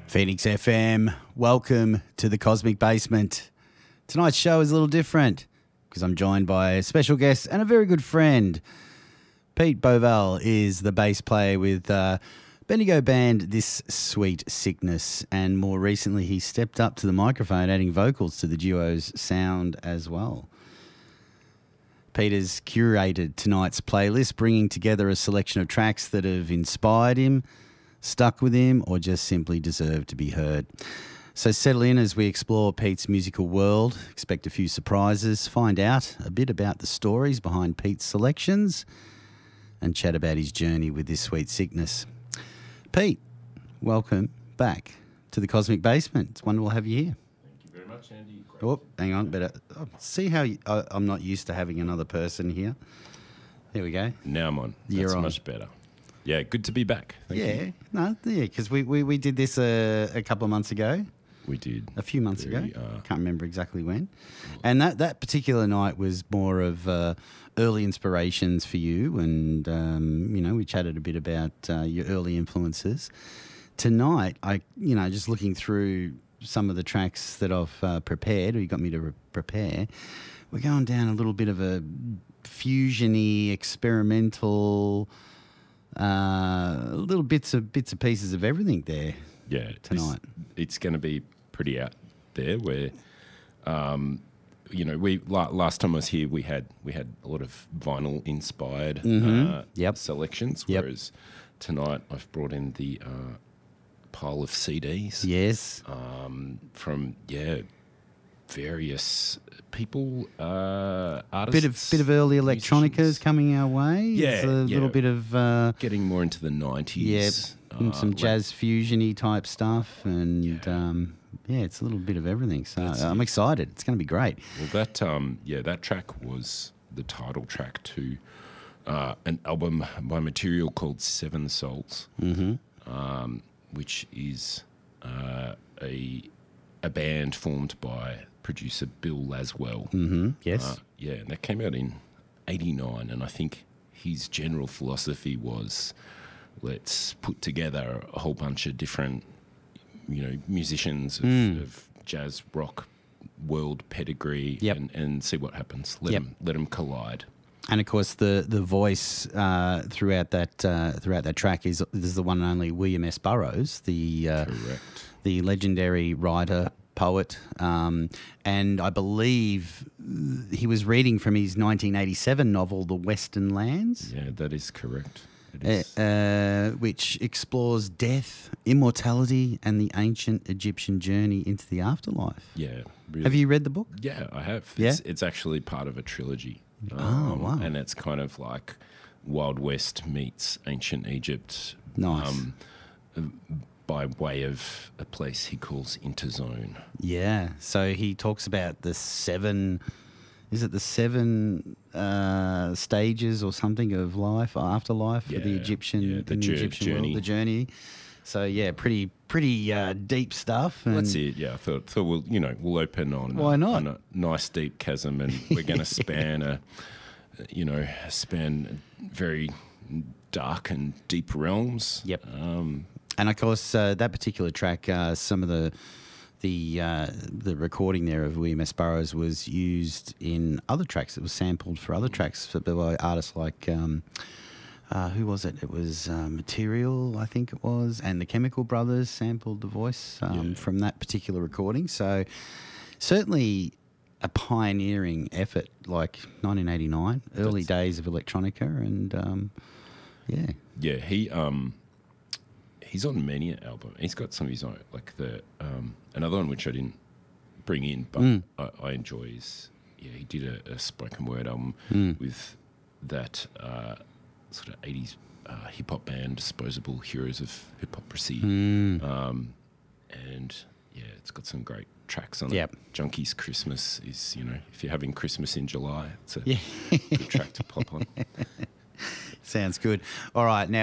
Phoenix FM, welcome to the Cosmic Basement. Tonight's show is a little different because I'm joined by a special guest and a very good friend. Pete Bovell is the bass player with Bendigo band This Sweet Sickness, and more recently he stepped up to the microphone adding vocals to the duo's sound as well. Pete has curated tonight's playlist, bringing together a selection of tracks that have inspired him, stuck with him, or just simply deserve to be heard. So settle in as we explore Pete's musical world, expect a few surprises, find out a bit about the stories behind Pete's selections, and chat about his journey with This Sweet Sickness. Pete, welcome back to the Cosmic Basement. It's wonderful to have you here. Thank you very much, Andy. Great. Oh, hang on, see how I'm not used to having another person here. There we go. Now I'm on. You're That's on. much better. Yeah, good to be back. Thank you. Because we did this a couple of months ago, We did. a few months ago. Very, Can't remember exactly when. And that particular night was more of early inspirations for you, and we chatted a bit about your early influences. Tonight, just looking through some of the tracks that I've prepared, or you got me to prepare, we're going down a little bit of a fusiony, experimental. Little bits of pieces of everything there. Yeah, tonight. It's going to be pretty out there. Where, we last time I was here, we had a lot of vinyl inspired selections. Yep. Whereas tonight I've brought in the pile of CDs. Yes. From various people, artists. Bit of early electronicas musicians. coming our way. Yeah, It's a little bit of Getting more into the 90s. and some jazz fusiony type stuff, and it's a little bit of everything. So I'm excited. It's going to be great. Well, that track was the title track to an album by Material called Seven Souls, which is a band formed by producer Bill Laswell. Mm-hmm. Yes. And that came out in '89, and I think his general philosophy was, let's put together a whole bunch of different, musicians of jazz, rock, world pedigree, and see what happens. Let them collide. And of course, the voice throughout that track is the one and only William S. Burroughs, Correct. the legendary writer, poet, and I believe he was reading from his 1987 novel, The Western Lands. Yeah, that is correct. It is. Which explores death, immortality, and the ancient Egyptian journey into the afterlife. Yeah. Really. Have you read the book? Yeah, I have. Yeah? It's actually part of a trilogy. Wow. And it's kind of like Wild West meets ancient Egypt. Nice. By way of a place he calls Interzone. Yeah. So he talks about the seven stages or something of life, afterlife for the Egyptian, the Egyptian journey. world, the journey. So yeah, pretty deep stuff. And That's it. Yeah, I thought we'll open on Why not? on a nice deep chasm, and we're going to span span very dark and deep realms. Yep. And of course, that particular track, some of the recording there of William S. Burroughs was used in other tracks. It was sampled for other tracks by artists like who was it? It was Material, I think it was, and the Chemical Brothers sampled the voice from that particular recording. So certainly a pioneering effort, like 1989, early days of electronica, and He's on many an album. He's got some of his own, like another one which I didn't bring in, but I enjoy is he did a spoken word album with that sort of 80s hip hop band, Disposable Heroes of Hypocrisy, and it's got some great tracks on it. Junkies Christmas is if you're having Christmas in July, it's a good track to pop on. Sounds good. All right, now.